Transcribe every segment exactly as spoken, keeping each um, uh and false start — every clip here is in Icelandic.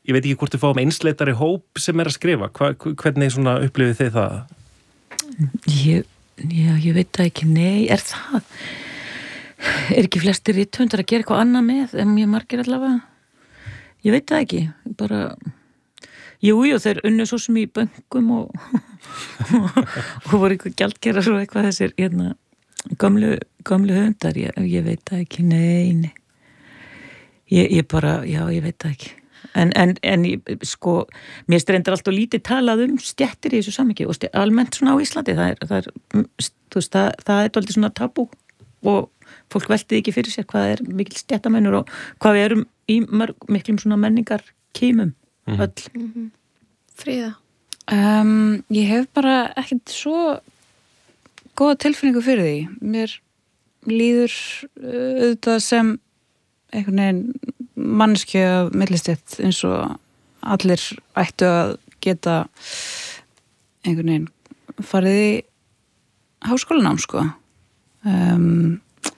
ég veit ekki hvort þið fáum einsleitari hóp sem er að skrifa, Hva, hvernig svona upplifið þið það? Ég, já, ég veit það ekki, nei, er það? Er ekki flestir rithöfundar að gera eitthvað annað með, en mjög margir allavega? Ég veit það ekki, bara, jú, jú, þeir unnu svo sem í bönkum og, og voru eitthvað gjaldgerar og eitthvað þessir, hérna, gamlu, gamlu höfundar, ég, ég veit það ekki, nei, nei. Ég, ég bara, já, ég veit það ekki. En, en, en sko, mér strendur alltaf lítið talað um stéttir í þessu samhengi og stjæ, almennt svona á Íslandi, það er, það er, þú veist, það, það er alltaf svona tabú og fólk veltið ekki fyrir sér hvað er mikil stéttamennur og hvað við erum í mörg, miklum svona menningar kímum, mm-hmm. öll. Mm-hmm. Fríða? Um, ég hef bara ekkert svo góða tilfinningu fyrir því. Mér líður auðvitað sem einhvern veginn manneskju af millistétt eins og allir ættu að geta einhvern veginn farið í háskólanám sko. Um,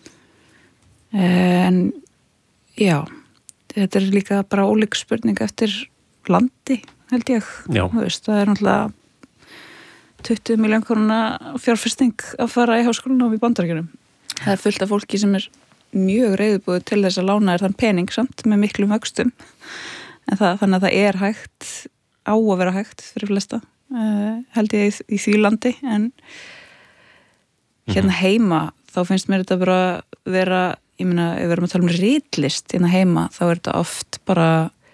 en já, þetta er líka bara ólík spurning eftir landi, held ég. Já. Þú veist, það er náttúrulega tuttugu milljón króna fjárfesting að fara í háskólanám í Bandaríkjunum. Það er fullt af fólki sem er mjög reiðubúið til þess að lána þér þann pening samt með miklum vöxtum. En það, þannig að það er hægt, á að vera hægt fyrir flesta, uh, held ég í, í því landi, en hérna heima, þá finnst mér þetta bara vera, ég meina, ef við erum að tala um ritlist hérna heima, þá er þetta oft bara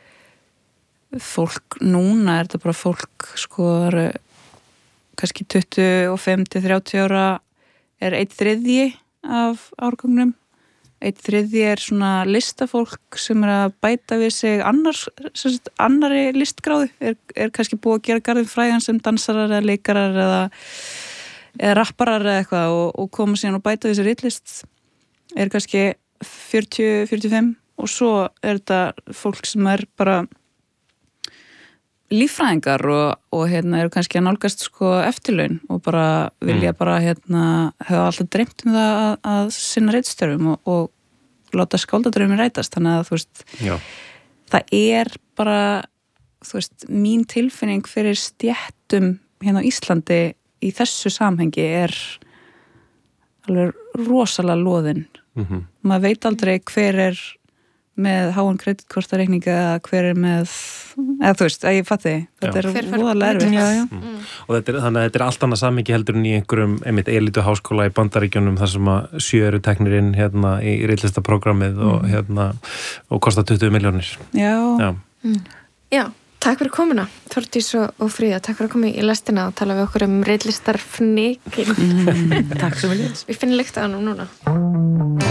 fólk, núna er þetta bara fólk, sko, er, kannski tuttugu og fimm til þrjátíu ára er einn þriðji af árgangnum. Eitt þriðji er svona listafólk sem er að bæta við sig annars, sagt, annari listgráðu, er, er kannski búið að gera garðin frægan sem dansarar eða leikarar eða, eða rapparar eða eitthvað og, og koma síðan og bæta við sig ritlist, er kannski fjörutíu til fjörutíu og fimm og svo er þetta fólk sem er bara líffræðingar og, og hérna eru kannski að nálgast sko eftirlaun og bara vilja bara hérna hafa alltaf dreymt um það að, að sinna ritstörfum og, og láta skáldadrömmin rætast, þannig að þú veist Já. Það er bara þú veist, mín tilfinning fyrir stéttum hérna á Íslandi í þessu samhengi er alveg rosalega loðin. Mm-hmm. Maður veit aldrei hver er með háan kreditkortareikninga eða hver er með, eða þú veist, að ég fatti þetta Já. er voðalega erfitt. Já, já. Mm. Og þetta er, þannig að þetta er allt annað samhengi heldur en í einhverjum einmitt elítu háskóla í Bandaríkjunum þar sem að sjö eru teknir inn hérna í ritlistaprógrammið mm. og hérna og kosta tuttugu milljónir. Já. Já. Mm. Já, takk fyrir komuna Þórdís og, og Fríða, takk fyrir að koma í lestina og tala við okkur um ritlistarfnikinn. Mm, takk svo vel. Við finnum lykt að hann núna.